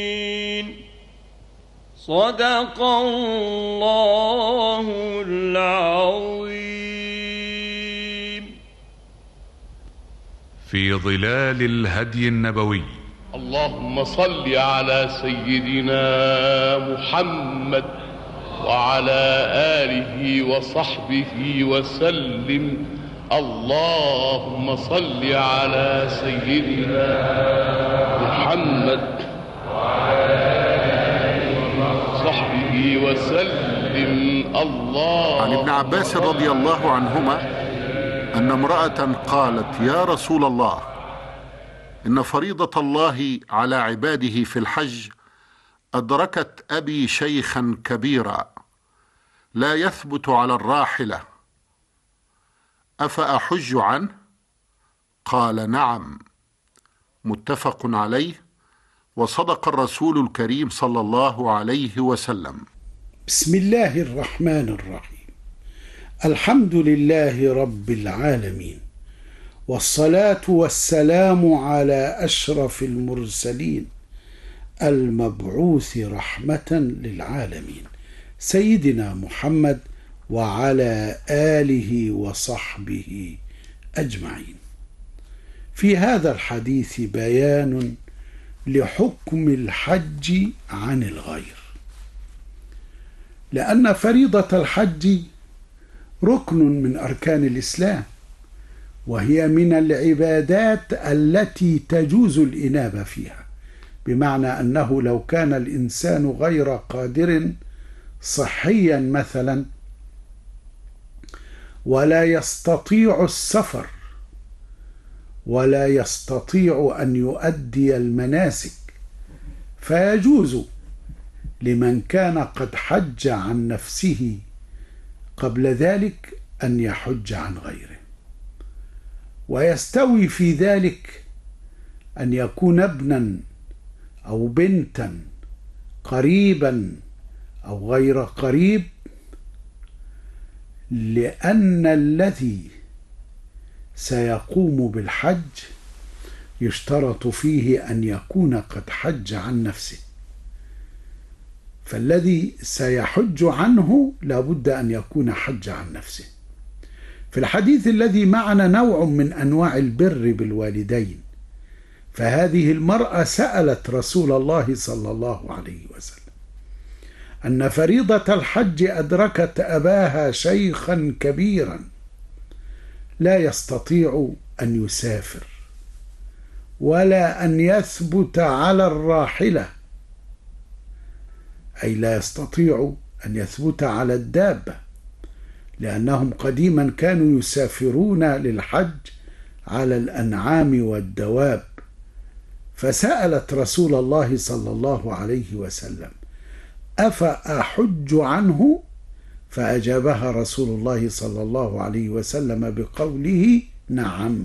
صدق الله العظيم. في ظلال الهدي النبوي. اللهم صل على سيدنا محمد وعلى آله وصحبه وسلم. اللهم صل على سيدنا محمد وعلى آله وصحبه وسلم. عن ابن عباس رضي الله عنهما أن امرأة قالت: يا رسول الله، إن فريضة الله على عباده في الحج أدركت أبي شيخا كبيرا لا يثبت على الراحلة، أفأحج عنه؟ قال: نعم. متفق عليه. وصدق الرسول الكريم صلى الله عليه وسلم. بسم الله الرحمن الرحيم. الحمد لله رب العالمين، والصلاة والسلام على أشرف المرسلين المبعوث رحمة للعالمين سيدنا محمد وعلى آله وصحبه أجمعين. في هذا الحديث بيان لحكم الحج عن الغير، لأن فريضة الحج ركن من أركان الإسلام، وهي من العبادات التي تجوز الإنابة فيها، بمعنى أنه لو كان الإنسان غير قادر صحيا مثلا ولا يستطيع السفر ولا يستطيع أن يؤدي المناسك، فيجوز لمن كان قد حج عن نفسه قبل ذلك أن يحج عن غيره. ويستوي في ذلك أن يكون ابنا أو بنتا، قريبا أو غير قريب، لأن الذي سيقوم بالحج يشترط فيه أن يكون قد حج عن نفسه، فالذي سيحج عنه لابد أن يكون حج عن نفسه. في الحديث الذي معنا نوع من أنواع البر بالوالدين، فهذه المرأة سألت رسول الله صلى الله عليه وسلم أن فريضة الحج أدركت أباها شيخا كبيرا لا يستطيع أن يسافر ولا أن يثبت على الراحلة، أي لا يستطيع أن يثبت على الدابة، لأنهم قديما كانوا يسافرون للحج على الأنعام والدواب. فسألت رسول الله صلى الله عليه وسلم: أفأحج عنه؟ فأجابها رسول الله صلى الله عليه وسلم بقوله: نعم،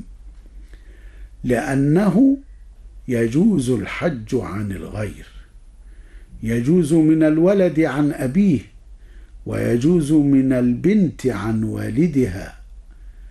لأنه يجوز الحج عن الغير، يجوز من الولد عن أبيه، ويجوز من البنت عن والدها،